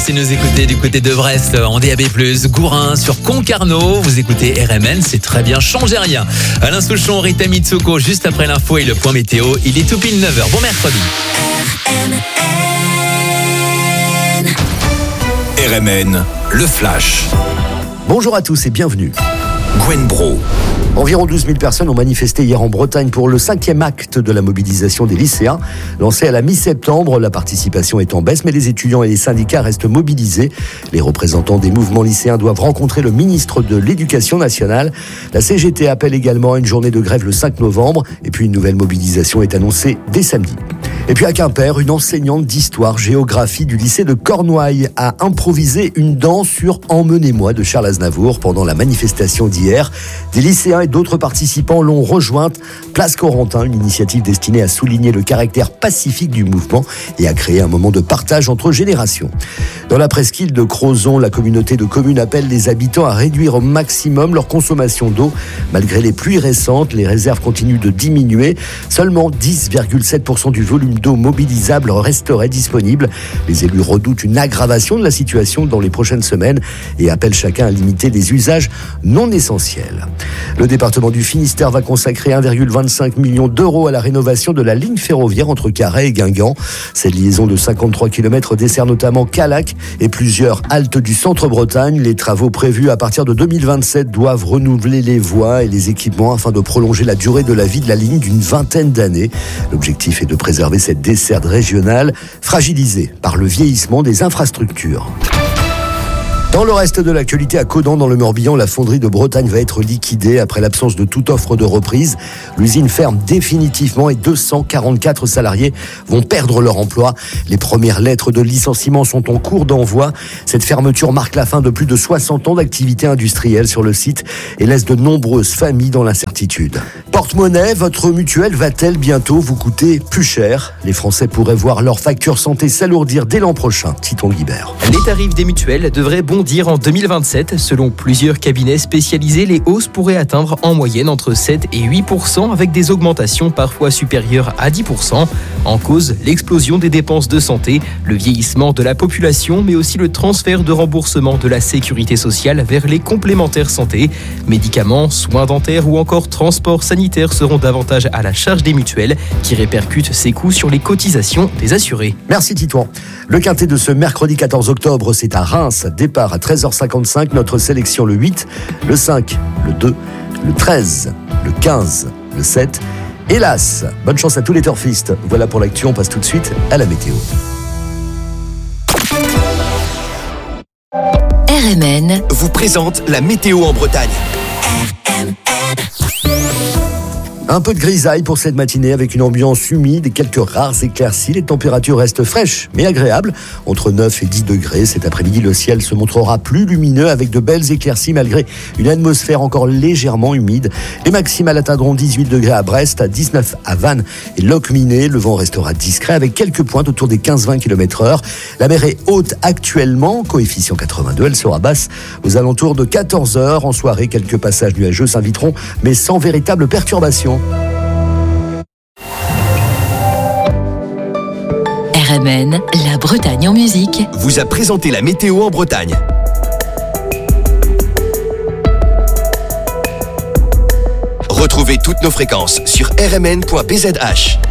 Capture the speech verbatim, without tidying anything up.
Merci de nous écouter du côté de Brest en D A B plus, Gourin sur Concarneau. Vous écoutez R M N, c'est très bien, changez rien. Alain Souchon, Rita Mitsuko, juste après l'info et le point météo. Il est tout pile neuf heures. Bon mercredi. R M N, le flash. Bonjour à tous et bienvenue. Gwen Bro. Environ douze mille personnes ont manifesté hier en Bretagne pour le cinquième acte de la mobilisation des lycéens. Lancé à la mi-septembre, la participation est en baisse, mais les étudiants et les syndicats restent mobilisés. Les représentants des mouvements lycéens doivent rencontrer le ministre de l'Éducation nationale. La C G T appelle également à une journée de grève le cinq novembre. Et puis une nouvelle mobilisation est annoncée dès samedi. Et puis à Quimper, une enseignante d'histoire-géographie du lycée de Cornouailles a improvisé une danse sur « Emmenez-moi » de Charles Aznavour pendant la manifestation d'hier. Des lycéens et d'autres participants l'ont rejointe. Place Corentin, une initiative destinée à souligner le caractère pacifique du mouvement et à créer un moment de partage entre générations. Dans la presqu'île de Crozon, la communauté de communes appelle les habitants à réduire au maximum leur consommation d'eau. Malgré les pluies récentes, les réserves continuent de diminuer. Seulement dix virgule sept pour cent du volume d'eau mobilisable resterait disponible. Les élus redoutent une aggravation de la situation dans les prochaines semaines et appellent chacun à limiter les usages non essentiels. Le département du Finistère va consacrer un virgule vingt-cinq million d'euros à la rénovation de la ligne ferroviaire entre Carhaix et Guingamp. Cette liaison de cinquante-trois kilomètres dessert notamment Callac et plusieurs haltes du centre-Bretagne. Les travaux prévus à partir de deux mille vingt-sept doivent renouveler les voies et les équipements afin de prolonger la durée de la vie de la ligne d'une vingtaine d'années. L'objectif est de préserver cette desserte régionale fragilisée par le vieillissement des infrastructures. Dans le reste de l'actualité, à Caudan, dans le Morbihan, la fonderie de Bretagne va être liquidée après l'absence de toute offre de reprise. L'usine ferme définitivement et deux cent quarante-quatre salariés vont perdre leur emploi. Les premières lettres de licenciement sont en cours d'envoi. Cette fermeture marque la fin de plus de soixante ans d'activité industrielle sur le site et laisse de nombreuses familles dans l'incertitude. Porte-monnaie, votre mutuelle va-t-elle bientôt vous coûter plus cher ? Les Français pourraient voir leur facture santé s'alourdir dès l'an prochain. Titon Guibert. Les tarifs des mutuelles devraient bondir en deux mille vingt-sept. Selon plusieurs cabinets spécialisés, les hausses pourraient atteindre en moyenne entre sept et huit pour cent avec des augmentations parfois supérieures à dix pour cent. En cause, l'explosion des dépenses de santé, le vieillissement de la population, mais aussi le transfert de remboursement de la sécurité sociale vers les complémentaires santé. Médicaments, soins dentaires ou encore transports sanitaires seront davantage à la charge des mutuelles qui répercutent ces coûts sur les cotisations des assurés. Merci Titouan. Le quintet de ce mercredi quatorze octobre, c'est à Reims. Départ à treize heures cinquante-cinq. Notre sélection le huit, le cinq, le deux, le treize, le quinze, le sept. Hélas, bonne chance à tous les turfistes. Voilà pour l'actu, on passe tout de suite à la météo. R M N vous présente la météo en Bretagne. R M N. Un peu de grisaille pour cette matinée avec une ambiance humide et quelques rares éclaircies. Les températures restent fraîches mais agréables. Entre neuf et dix degrés. Cet après-midi, le ciel se montrera plus lumineux avec de belles éclaircies malgré une atmosphère encore légèrement humide. Les maximales atteindront dix-huit degrés à Brest, à dix-neuf à Vannes et Locminé. Le vent restera discret avec quelques pointes autour des quinze à vingt kilomètres heure. La mer est haute actuellement, coefficient quatre-vingt-deux. Elle sera basse aux alentours de quatorze heures. En soirée, quelques passages nuageux s'inviteront mais sans véritable perturbation. R M N, la Bretagne en musique, vous a présenté la météo en Bretagne. Retrouvez toutes nos fréquences sur r m n point b z h.